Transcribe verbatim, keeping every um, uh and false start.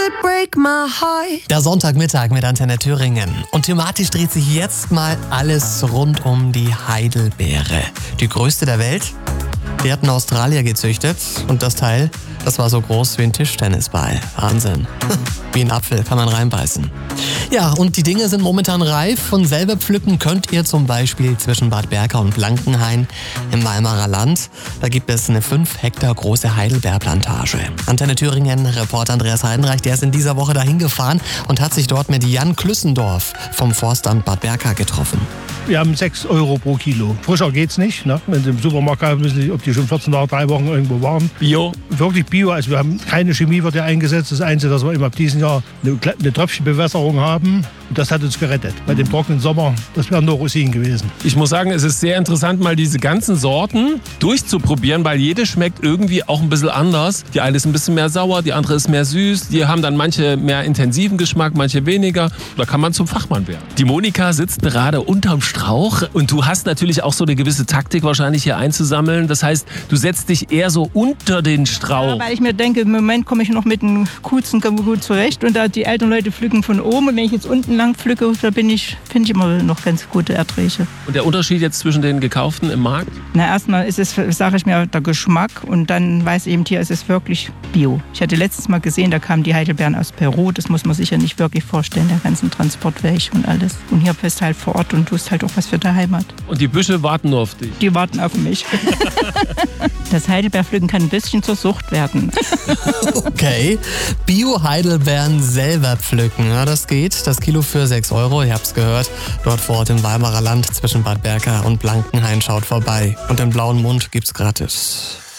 break my heart. Der Sonntagmittag mit Antenne Thüringen. Und thematisch dreht sich jetzt mal alles rund um die Heidelbeere. Die größte der Welt. Die hat ein Australier gezüchtet und das Teil, das war so groß wie ein Tischtennisball. Wahnsinn. Wie ein Apfel, kann man reinbeißen. Ja, und die Dinge sind momentan reif. Von selber pflücken könnt ihr zum Beispiel zwischen Bad Berka und Blankenhain im Weimarer Land. Da gibt es eine fünf Hektar große Heidelbeerplantage. Antenne Thüringen, Reporter Andreas Heidenreich, der ist in dieser Woche dahin gefahren und hat sich dort mit Jan Klüssendorf vom Forstamt Bad Berka getroffen. Wir haben sechs Euro pro Kilo. Frischer geht's nicht. Ne? Wenn Sie im Supermarkt kaufen, wissen Sie, ob die schon vierzehn Tage, drei Wochen irgendwo waren. Bio? Wirklich Bio. Also wir haben keine Chemie wird ja eingesetzt. Das Einzige, dass wir immer ab diesem Jahr eine, eine Tröpfchenbewässerung haben. Und das hat uns gerettet. Bei dem trockenen Sommer, das wären nur Rosinen gewesen. Ich muss sagen, es ist sehr interessant, mal diese ganzen Sorten durchzuprobieren, weil jede schmeckt irgendwie auch ein bisschen anders. Die eine ist ein bisschen mehr sauer, die andere ist mehr süß. Die haben dann manche mehr intensiven Geschmack, manche weniger. Da kann man zum Fachmann werden. Die Monika sitzt gerade unterm Strauch und du hast natürlich auch so eine gewisse Taktik wahrscheinlich hier einzusammeln. Das heißt, du setzt dich eher so unter den Strauch. Ja, weil ich mir denke, im Moment komme ich noch mit den Kuzen gut zurecht und da die alten Leute pflücken von oben und wenn ich jetzt unten lang pflücke, da bin ich, finde ich immer noch ganz gute Erträge. Und der Unterschied jetzt zwischen den gekauften im Markt? Na, erstmal ist es, sage ich mir, der Geschmack und dann weiß eben hier, es ist wirklich Bio. Ich hatte letztens mal gesehen, da kamen die Heidelbeeren aus Peru, das muss man sich ja nicht wirklich vorstellen, der ganzen Transportweg und alles. Und hier bist du halt vor Ort und tust halt auch was für die Heimat. Und die Büsche warten nur auf dich? Die warten auf mich. Das Heidelbeerpflücken kann ein bisschen zur Sucht werden. Okay, Bio-Heidelbeeren selber pflücken, ja, das geht. Das Kilo für sechs Euro, ihr habt's gehört. Dort vor Ort im Weimarer Land zwischen Bad Berka und Blankenhain, schaut vorbei. Und den blauen Mund gibt's gratis.